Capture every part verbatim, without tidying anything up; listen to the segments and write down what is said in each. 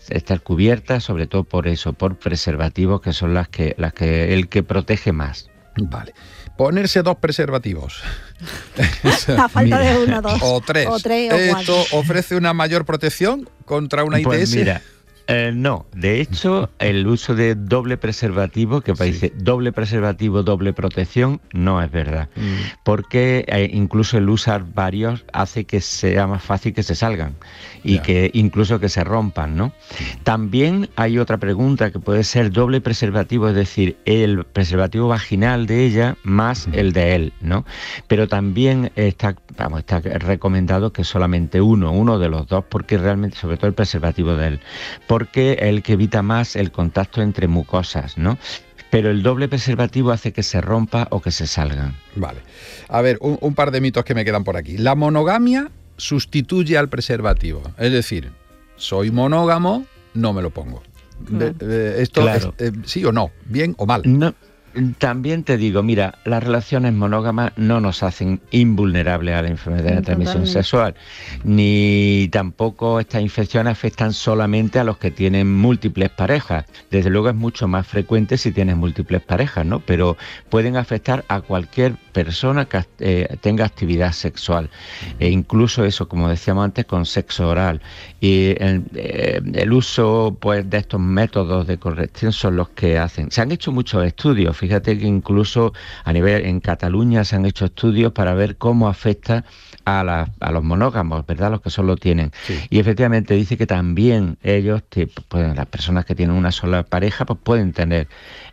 estar cubiertas, sobre todo por eso, por preservativos, que son las que, las que el que protege más. Vale. Ponerse dos preservativos. A falta Mira. de uno, dos. O tres. O tres o ¿Esto cuatro. ofrece una mayor protección contra una I T S? Pues mira, eh, no. De hecho, el uso de doble preservativo, que parece sí. doble preservativo, doble protección, no es verdad. Mm. Porque eh, incluso el usar varios hace que sea más fácil que se salgan y yeah. que incluso que se rompan, ¿no? También hay otra pregunta que puede ser doble preservativo, es decir, el preservativo vaginal de ella más mm. el de él, ¿no? Pero también está, vamos, está recomendado que solamente uno, uno de los dos, porque realmente, sobre todo el preservativo de él, porque es el que evita más el contacto entre mucosas, ¿no? Pero el doble preservativo hace que se rompa o que se salgan. Vale. A ver, un, un par de mitos que me quedan por aquí. La monogamia sustituye al preservativo. Es decir, soy monógamo, no me lo pongo. De, de, ¿Esto claro. es, eh, sí o no? ¿Bien o mal? No. También te digo, mira, las relaciones monógamas no nos hacen invulnerables a la enfermedad de transmisión sexual, ni tampoco estas infecciones afectan solamente a los que tienen múltiples parejas. Desde luego es mucho más frecuente si tienes múltiples parejas, ¿no? Pero pueden afectar a cualquier persona que eh, tenga actividad sexual, e incluso eso, como decíamos antes, con sexo oral. Y el, eh, el uso, pues, de estos métodos de corrección son los que hacen. Se han hecho muchos estudios. Fíjate que incluso a nivel en Cataluña se han hecho estudios para ver cómo afecta a, la, a los monógamos, ¿verdad? Los que solo tienen. Sí. Y efectivamente dice que también ellos, pues, las personas que tienen una sola pareja, pues pueden tener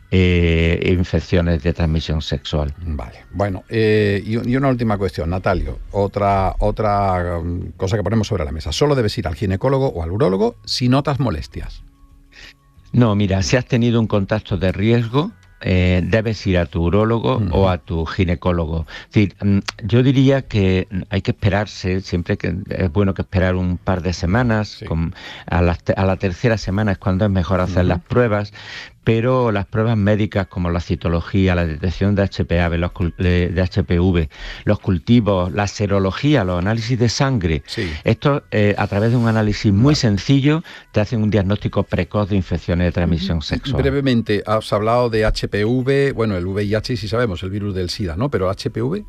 eh, infecciones de transmisión sexual. Vale. Bueno, eh, y, y una última cuestión, Natalio. Otra, otra um, cosa que ponemos sobre la mesa. Solo debes ir al ginecólogo o al urólogo si notas molestias. No, mira, si has tenido un contacto de riesgo, Eh, debes ir a tu urólogo uh-huh. o a tu ginecólogo. Es decir, yo diría que hay que esperarse, siempre que es bueno que esperar un par de semanas, sí. con, a, la, a la tercera semana es cuando es mejor hacer uh-huh. las pruebas, pero las pruebas médicas como la citología, la detección de H P A V, los, de H P V, los cultivos, la serología, los análisis de sangre, sí. esto eh, a través de un análisis muy vale. sencillo te hacen un diagnóstico precoz de infecciones de transmisión sexual. Brevemente, has hablado de H P V, bueno, el V I H sí sabemos, el virus del SIDA, ¿no? Pero H P V...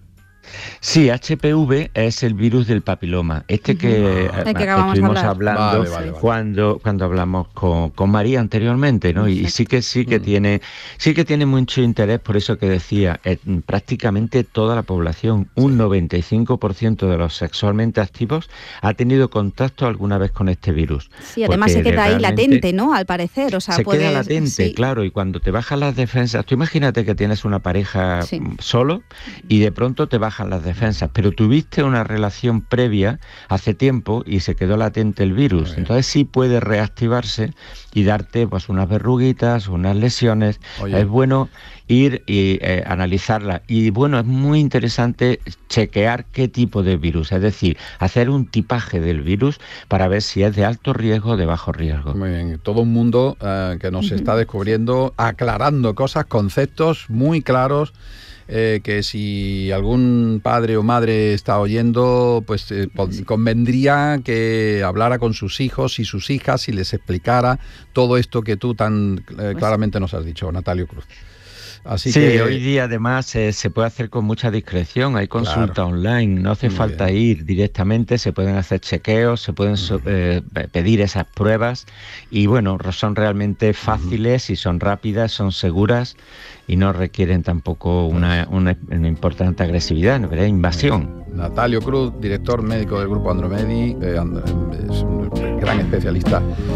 Sí, H P V es el virus del papiloma, este que, ah, eh, que estuvimos hablar. hablando vale, vale, vale. cuando cuando hablamos con, con María anteriormente, ¿no? Y, y sí que sí que mm. tiene sí que tiene mucho interés, por eso que decía, eh, prácticamente toda la población, un noventa y cinco por ciento de los sexualmente activos ha tenido contacto alguna vez con este virus. Sí, además se queda ahí latente, ¿no? Al parecer, o sea, se puedes... queda latente, sí. claro, y cuando te bajan las defensas, tú imagínate que tienes una pareja sí. solo y de pronto te bajan las defensas, pero tuviste una relación previa hace tiempo y se quedó latente el virus, entonces sí puede reactivarse y darte pues unas verruguitas, unas lesiones. Oye. Es bueno ir y eh, analizarla, y bueno, es muy interesante chequear qué tipo de virus, es decir, hacer un tipaje del virus para ver si es de alto riesgo o de bajo riesgo. Muy bien, todo un mundo uh, que nos está descubriendo, aclarando cosas, conceptos muy claros. Eh, que si algún padre o madre está oyendo, pues eh, convendría que hablara con sus hijos y sus hijas y les explicara todo esto que tú tan eh, claramente nos has dicho, Natalio Cruz. Así sí, que... hoy día además eh, se puede hacer con mucha discreción, hay consulta claro. online, no hace Muy falta bien. ir directamente, se pueden hacer chequeos, se pueden so, eh, pedir esas pruebas y bueno, son realmente fáciles y son rápidas, son seguras y no requieren tampoco una, una, una importante agresividad, ¿no? invasión. Natalio Cruz, director médico del Grupo Andromedi, eh, es un gran especialista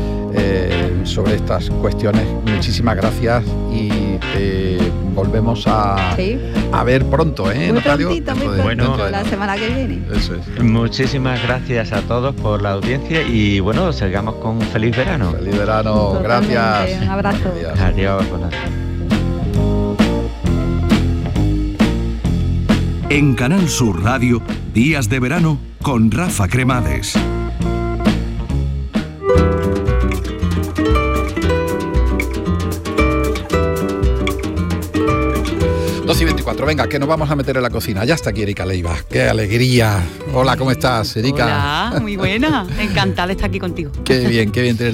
eh, sobre estas cuestiones. Muchísimas gracias y te volvemos a, sí. a ver pronto, ¿eh, muy Natalio? Prontito, muy prontito, bueno, de la semana que viene. Eso es. Muchísimas gracias a todos por la audiencia y bueno, sigamos con un feliz verano. Feliz verano, Totalmente. gracias. Un abrazo. Adiós. Adiós, buenas tardes. En Canal Sur Radio, Días de Verano con Rafa Cremades. dos y veinticuatro, venga, que nos vamos a meter en la cocina. Ya está aquí Erika Leiva. ¡Qué alegría! Hola, ¿cómo estás, Erika? Hola, muy buena. Encantada de estar aquí contigo. Qué bien, qué bien tener